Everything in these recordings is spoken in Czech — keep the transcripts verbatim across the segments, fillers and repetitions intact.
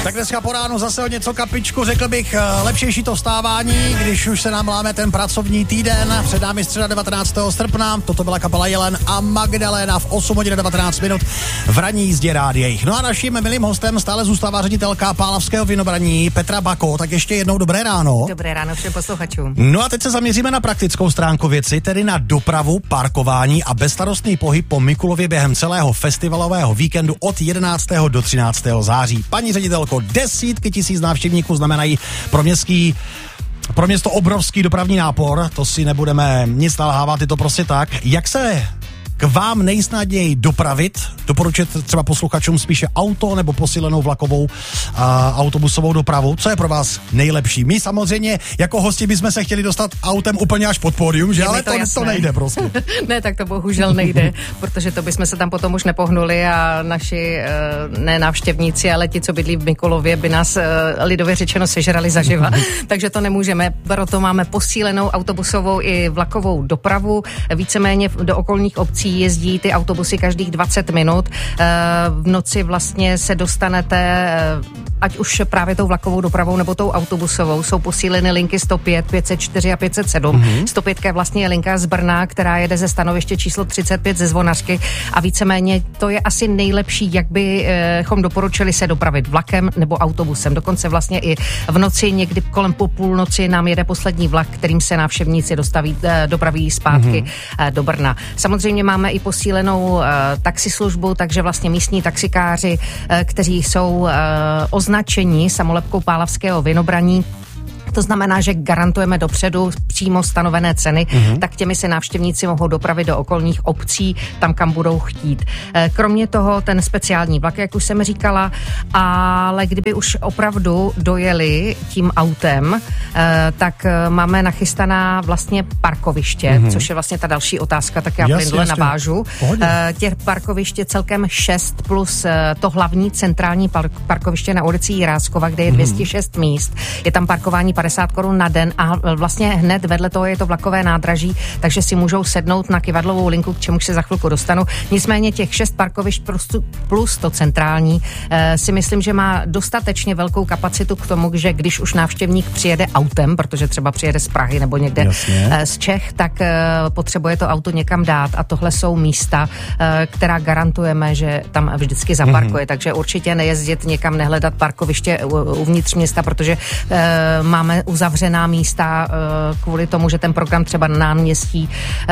Tak dneska po ránu zase o něco kapičku, řekl bych lepšější to vstávání, když už se nám láme ten pracovní týden. Před námi středa devatenáctého srpna, toto byla kapela Jelen a Magdalena v osm hodin devatenáct minut v ranní jízdě rádiejch. No a naším milým hostem stále zůstává ředitelka Pálavského vinobraní Petra Bako, tak ještě jednou dobré ráno. Dobré ráno všem posluchačům. No a teď se zaměříme na praktickou stránku věci, tedy na dopravu, parkování a bezstarostný pohyb po Mikulově během celého festivalového víkendu od jedenáctého do třináctého září. Paní ředitelko, desítky tisíc návštěvníků znamenají pro městský pro město obrovský dopravní nápor, to si nebudeme nic nalhávat, je to prostě tak. Jak se k vám nejsnadněji dopravit? Doporučit třeba posluchačům spíše auto nebo posílenou vlakovou a autobusovou dopravu? Co je pro vás nejlepší? My samozřejmě jako hosti bychom se chtěli dostat autem úplně až pod pódium, že? Ale to, to, to nejde prostě. Ne, tak to bohužel nejde, protože to bychom se tam potom už nepohnuli a naši ne návštěvníci, ale ti, co bydlí v Mikulově, by nás lidově řečeno sežrali zaživa. Takže to nemůžeme. Proto máme posílenou autobusovou i vlakovou dopravu. Víceméně do okolních obcí jezdí ty autobusy každých dvacet minut. V noci vlastně se dostanete, ať už právě tou vlakovou dopravou nebo tou autobusovou. Jsou posíleny linky sto pět, pět set čtyři a pět set sedm. Mm-hmm. sto pět je vlastně linka z Brna, která jede ze stanoviště číslo třicet pět ze Zvonařky a víceméně to je asi nejlepší, jak bychom doporučili se dopravit vlakem nebo autobusem. Dokonce vlastně i v noci, někdy kolem po půlnoci nám jede poslední vlak, kterým se návštěvníci dostaví, dopraví zpátky mm-hmm. do Brna. Samozřejmě máme i posílenou uh, taxislužbu, takže vlastně místní taxikáři, uh, kteří jsou uh, označeni samolepkou Pálavského vinobraní. To znamená, že garantujeme dopředu přímo stanovené ceny, mm-hmm. tak těmi se návštěvníci mohou dopravit do okolních obcí, tam, kam budou chtít. Kromě toho ten speciální vlak, jak už jsem říkala, ale kdyby už opravdu dojeli tím autem, tak máme nachystaná vlastně parkoviště, mm-hmm. což je vlastně ta další otázka, tak já plynule navážu. Těch parkoviště celkem šest plus to hlavní centrální parkoviště na ulici Jiráskova, kde je dvě stě šest mm-hmm. míst. Je tam parkování padesát korun na den a vlastně hned vedle toho je to vlakové nádraží, takže si můžou sednout na kyvadlovou linku, k čemuž se za chvilku dostanu. Nicméně těch šest parkovišť plus to centrální eh, si myslím, že má dostatečně velkou kapacitu k tomu, že když už návštěvník přijede autem, protože třeba přijede z Prahy nebo někde eh, z Čech, tak eh, potřebuje to auto někam dát a tohle jsou místa, eh, která garantujeme, že tam vždycky zaparkuje, mm-hmm. takže určitě nejezdit někam, nehledat parkoviště uvnitř města, protože eh, máme uzavřená místa kvůli tomu, že ten program třeba na náměstí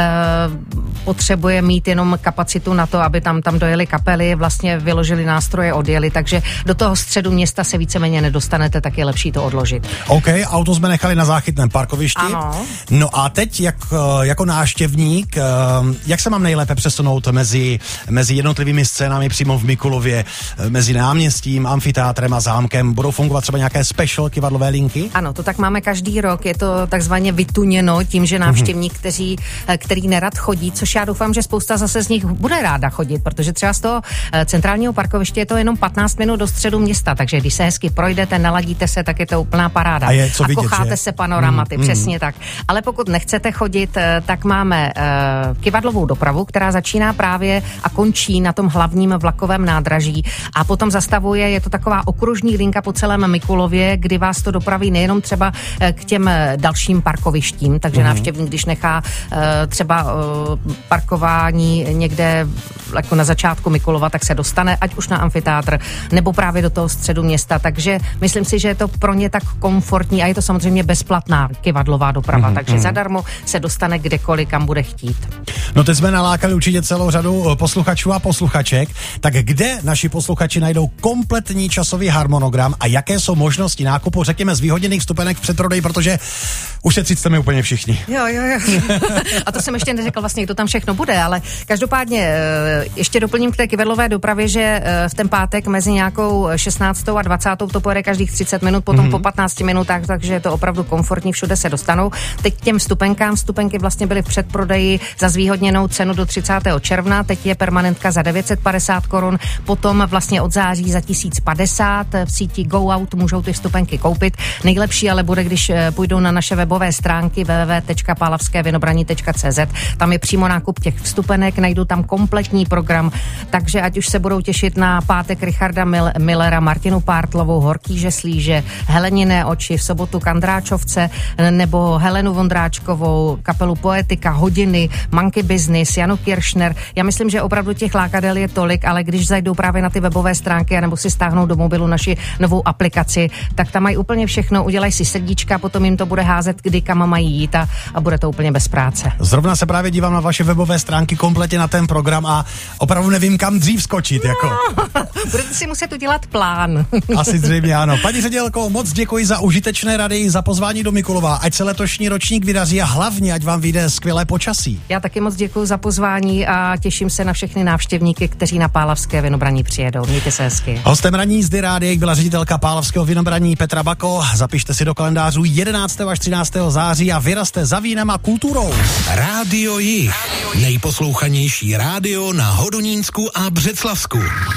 potřebuje mít jenom kapacitu na to, aby tam, tam dojeli kapely, vlastně vyložili nástroje, odjeli, takže do toho středu města se víceméně nedostanete, tak je lepší to odložit. OK, auto jsme nechali na záchytném parkovišti. Ano. No a teď jak, jako návštěvník, jak se mám nejlépe přesunout mezi, mezi jednotlivými scénami přímo v Mikulově, mezi náměstím, amfiteátrem a zámkem? Budou fungovat třeba nějaké special kyvadlové linky? Ano, to tak máme každý rok, je to takzvaně vytuněno tím, že návštěvník, kteří, který nerad chodí, což já doufám, že spousta zase z nich bude ráda chodit, protože třeba z toho centrálního parkoviště je to jenom patnáct minut do středu města, takže když se hezky projdete, naladíte se, tak je to úplná paráda. A, je co a vidět, kocháte že? se panoramaty, mm, přesně mm. tak. Ale pokud nechcete chodit, tak máme uh, kyvadlovou dopravu, která začíná právě a končí na tom hlavním vlakovém nádraží a potom zastavuje, je to taková okružní linka po celém Mikulově, kdy vás to dopraví nejenom třeba k těm dalším parkovištím, takže mm. návštěvník, když nechá uh, třeba uh, parkování někde jako na začátku Mikulova, tak se dostane ať už na amfiteátr, nebo právě do toho středu města, takže myslím si, že je to pro ně tak komfortní a je to samozřejmě bezplatná kyvadlová doprava, mm. takže mm. zadarmo se dostane kdekoliv, kam bude chtít. No teď jsme nalákali určitě celou řadu posluchačů a posluchaček, tak kde naši posluchači najdou kompletní časový harmonogram a jaké jsou možnosti nákupu, řekněme, zvýhodněných vstupenek v předprodeji, protože ušetřit chceme úplně všichni. Jo, jo, jo. A to jsem ještě neřekl vlastně, to tam všechno bude, ale každopádně ještě doplním k té kyvadlové dopravě, že v ten pátek mezi nějakou šestnáctou a dvacátou to pojede každých třicet minut, potom mm-hmm. po patnácti minutách, takže je to opravdu komfortní, všude se dostanou. Teď k těm vstupenkám, vstupenky vlastně byly v předprodeji za zvýhodněnou cenu do třicátého června, teď je permanentka za devět set padesát korun, potom vlastně od září za tisíc padesát, v síti Go Out můžou ty vstupenky koupit. Nejlepší ale bude, když půjdou na naše webové stránky w w w tečka pálavské vinobraní tečka c z. Tam je přímo nákup těch vstupenek, najdou tam kompletní program, takže ať už se budou těšit na pátek Richarda Mil- Millera, Martinu Pártlovou, Horkýže Slíže, Heleniné oči, v sobotu Kandráčovce nebo Helenu Vondráčkovou, kapelu Poetika, Hodiny, Monkey Business, Janu Kiršner. Já myslím, že opravdu těch lákadel je tolik, ale když zajdou právě na ty webové stránky nebo si stáhnou do mobilu naši novou aplikaci, tak tam mají úplně všechno, udělají si srdíčka, potom jim to bude házet, kdy kam mají jít a, a bude to úplně bez práce. Zrovna se právě dívám na vaše webové stránky kompletně na ten program a opravdu nevím, kam dřív skočit. Jako. No, budete si muset udělat plán. Asi zřejmě ano. Paní ředitelko, moc děkuji za užitečné rady, za pozvání do Mikulova. Ať se letošní ročník vydaří a hlavně, ať vám vyjde skvělé počasí. Já taky moc děkuji za pozvání a těším se na všechny návštěvníky, kteří na Pálavské vinobraní přijedou. Mějte se hezky. Hostem ranní jízdy rádiek byla ředitelka Pálavského vinobraní Petra Bako. Zapište si do kalendářů jedenáctého až třináctého září a vyraste za vínem a kulturou. Rádio Jih. Nejposlouchanější rádio na Hodonínsku a Břeclavsku.